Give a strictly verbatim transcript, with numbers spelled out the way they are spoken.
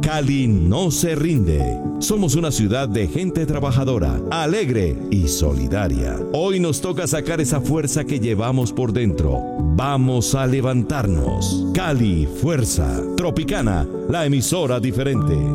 Cali no se rinde. Somos una ciudad de gente trabajadora, alegre y solidaria. Hoy nos toca sacar esa fuerza que llevamos por dentro. Vamos a levantarnos. Cali Fuerza. Tropicana, la emisora diferente.